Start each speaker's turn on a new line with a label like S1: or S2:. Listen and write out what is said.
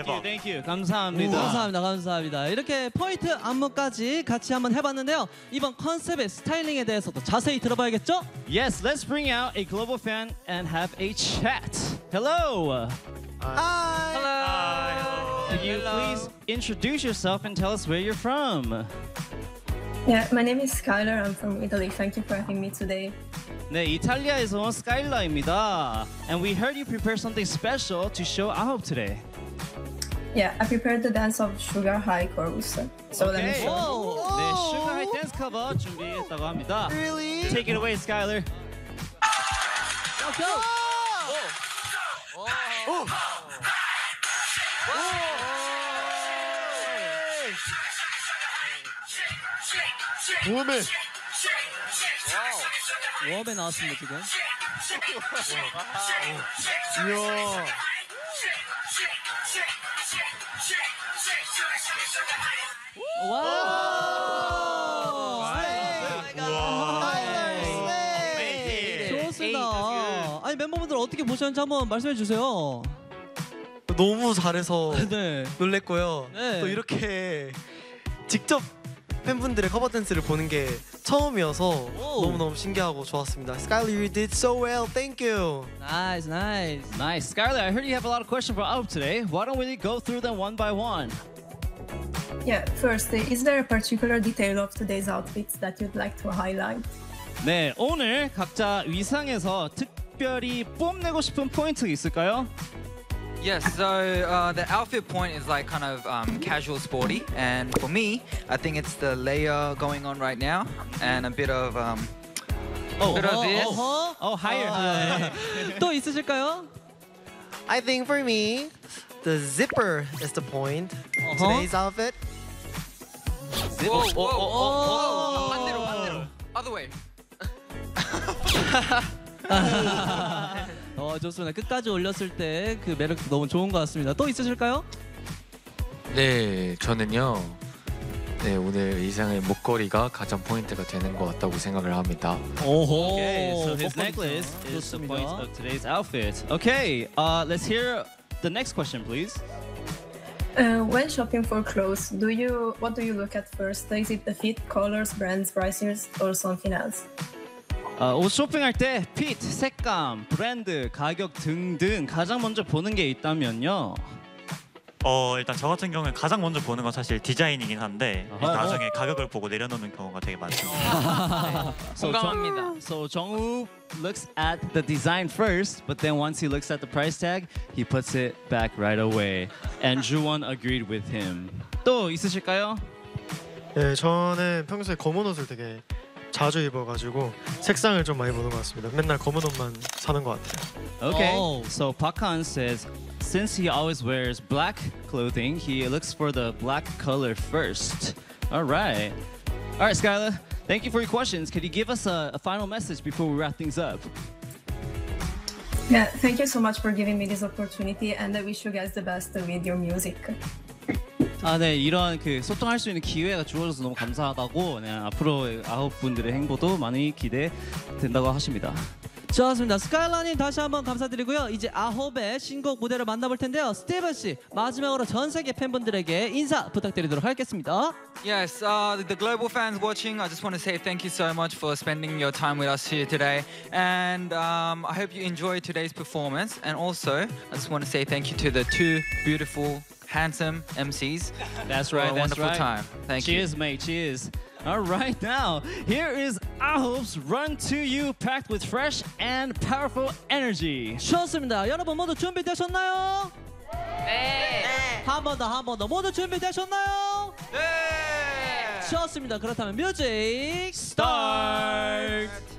S1: Thank you. 감사합니다.
S2: 감사합니다. 감사합니다. 이렇게 포인트 안무까지 같이 한번 해봤는데요. 이번 컨셉의 스타일링에 대해서도 자세히 들어봐야겠죠?
S1: Yes, let's bring out a global fan and have a chat. Hello.
S3: Hello.
S1: Can you please introduce yourself and tell us where you're from?
S4: Yeah, my name is Skylar. I'm from Italy. Thank you for having me today.
S1: 네, 이탈리아에서 온 스카일라입니다. And we heard you prepare something special to show Ahop today.
S4: Yeah, I prepared the dance of Sugar High chorus. So let me
S1: Okay.
S4: show you.
S1: 네, Sugar High Dance Cover 준비했다고 합니다.
S3: Really?
S1: Take it away, Skylar.
S3: 웜에
S2: 웜에 나왔습니다 지금.
S3: 이야.
S2: 좋습니다. 아니 멤버분들 어떻게 보셨는지 한번 말씀해 주세요.
S5: 너무 잘해서
S2: 네.
S5: 놀랬고요.
S2: 네.
S5: 또 이렇게 직접 팬분들의 커버 댄스를 보는 게 처음이어서 너무너무 신기하고 좋았습니다. Skylar, you did so well. Thank you.
S2: Nice, nice.
S1: Nice. Skylar, I heard you have a lot of questions for Ahop today. Why don't we go through them one by one?
S4: Yeah, first, is there a particular detail of today's outfits that you'd like to highlight?
S1: 네, 오늘 각자 의상에서 특별히 뽐내고 싶은 포인트 있을까요?
S6: Yes, so the outfit point is like kind of casual sporty, and for me, I think it's the layer going on right now, and a bit of bit of this.
S1: Oh, higher.
S2: 또 있으실까요?
S5: I think for me, the zipper is the point. Today's outfit.
S6: Whoa, whoa, whoa, 반대로. Other way.
S2: 좋습니다. 끝까지 올렸을 때 그 매력도 너무 좋은 것 같습니다. 또 있으실까요?
S7: 네, 저는요. 네, 오늘 의상의 목걸이가 가장 포인트가 되는 것 같다고 생각을 합니다.
S1: Okay, so his necklace is the point of today's outfit. Okay, let's hear the next question, please.
S4: When shopping for clothes, what do you look at first? Is it the fit, colors, brands, prices, or something else?
S1: 옷 쇼핑할 때 핏, 색감, 브랜드, 가격 등등 가장 먼저 보는 게 있다면요.
S8: 일단 저 같은 경우는 가장 먼저 보는 건 사실 디자인이긴 한데 나중에 가격을 보고 내려놓는 경우가 되게 많습니다.
S6: 공감합니다.
S1: So 정우 looks at the design first, but then once he looks at the price tag, he puts it back right away. And Juwon agreed with him. 또 있으실까요?
S9: 네, 저는 평소에 검은 옷을 되게 자주 입어가지고 색상을 좀 많이 보는 것 같습니다. 맨날 검은 옷만 사는 것 같아요.
S1: Okay.
S2: Oh.
S1: So Park Han says, since he always wears black clothing, he looks for the black color first. All right. All right, Skylar. Thank you for your questions. Could you give us a final message before we wrap things up?
S4: Yeah, thank you so much for giving me this opportunity, and I wish you guys the best with your music.
S1: 네, 이런 그 소통할 수 있는 기회가 주어져서 너무 감사하다고. 네, 앞으로 아홉 분들의 행보도 많이 기대된다고 하십니다.
S2: 좋습니다. 스카일라님 다시 한번 감사드리고요. 이제 아홉의 신곡 무대를 만나볼 텐데요. 스티븐 씨 마지막으로 전 세계 팬분들에게 인사 부탁드리도록 하겠습니다.
S6: Yes, the global fans watching, I just want to say thank you so much for spending your time with us here today, and I hope you enjoyed today's performance. And also, I just want to say thank you to the two beautiful, handsome MCs.
S1: That's right.
S6: For a
S1: That's
S6: wonderful
S1: right.
S6: time. Thank you.
S1: Cheers, mate. Cheers. All right, now here is Ahop's Run to You, packed with fresh and powerful energy.
S2: 좋습니다. 여러분 모두 준비되셨나요?
S6: 네.
S2: 한 번 더 모두 준비되셨나요?
S6: 네.
S2: 좋습니다. 그렇다면 뮤직
S1: Start.